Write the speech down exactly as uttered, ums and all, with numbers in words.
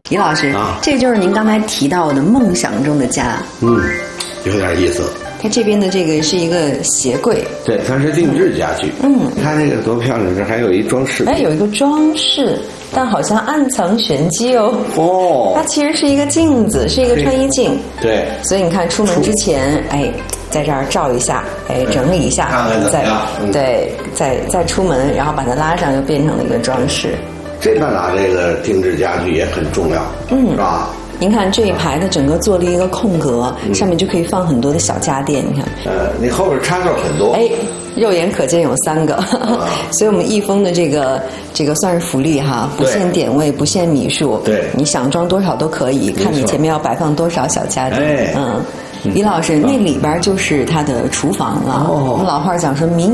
李老师， 啊， 这就是您刚才提到的梦想中的家。 嗯，有点意思。 它这边的这个是一个鞋柜， 对，它是定制家具。 嗯， 它这个多漂亮，这还有一装饰。 哎，有一个装饰，但好像暗藏玄机哦。 哦， 它其实是一个镜子，是一个穿衣镜。 对， 所以你看，出门之前，哎，在这儿照一下，哎，整理一下， 看看怎么再样嗯对，再再出门，然后把它拉上，就变成了一个装饰。 这半拉这个定制家具也很重要，嗯，是吧？ 您看这一排的整个做了一个空格， 嗯上面就可以放很多的小家电。你看， 呃，你后边插座很多。 哎，肉眼可见有三个，所以我们易丰的这个这个算是福利哈，不限点位，不限米数， 对， 你想装多少都可以，看你前面要摆放多少小家电。 哎， 嗯，李老师，那里边就是他的厨房了。我们老话讲说，民